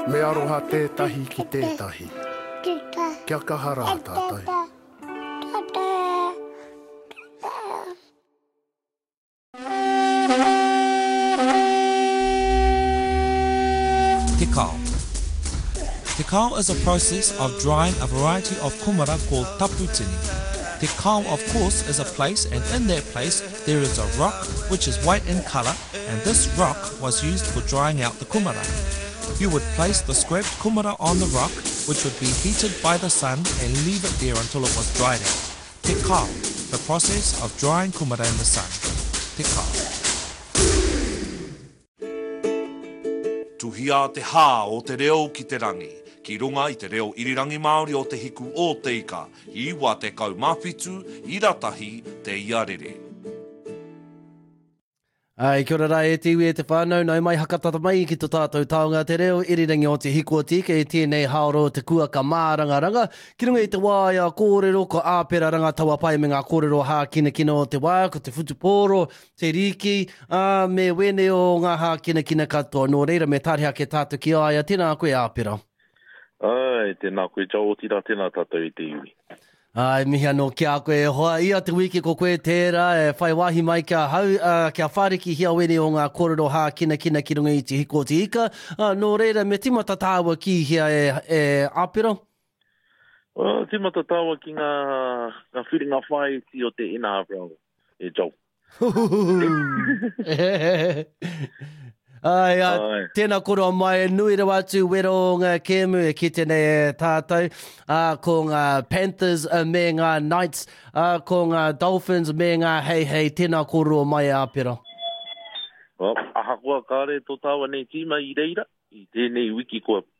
Me aroha tētahi ki tētahi. Kia kahara tātai. Te kao. Te kao is a process of drying a variety of kumara called taputini. Te kao, of course, is a place, and in that place there is a rock which is white in colour, and this rock was used for drying out the kumara. You would place the scraped kumara on the rock, which would be heated by the sun, and leave it there until it was dried out. Te kao, the process of drying kumara in the sun. Te kao. Tuhia te hā o te reo ki te rangi. Ki runga i te reo irirangi Māori o te hiku o te ika, i wā te kau mawhitu, i ratahi te iarere. Ai, kia ora rā e te iwi e te whānau, nau mai hakatata mai ki tō tātou taonga te reo, irirangi o te hiku o te ika, e tēnei haoro te kua ka mārangaranga. Ki runga i te wāia kōrero, ko āpera ranga taua pai me ngā kōrero hā kina kina o te wā, ko te whutupōro, te riki, me wene o ngā hā kina kina katoa. Nō reira me tāreha ke tātou ki aia, tēnā koe āpera. Ai, tēnā koe tau o tira, tēnā tātou i te iwi. Ai, mihi anō kia koe hoa ia te wiki ko koe tērā, e whai wahi mai kia hau, kia whāriki hia wene o ngā kōrero hā kina kina ki runga i te hiko te ika. Nō reira, me timata tāua ki hia e āpera? Timata tāua ki ngā whiringa whai ti o te ina āpera e jau. Ai, tēnā koroa mai, nui rawa atu wero o ngā kēmu e ki tēnei e tātou, ko ngā Panthers me ngā Knights, ko ngā Dolphins me ngā hei, tēnā koroa mai āpera. Aha kua kāre tō tāua nei tīma i reira, i tēnei wiki kua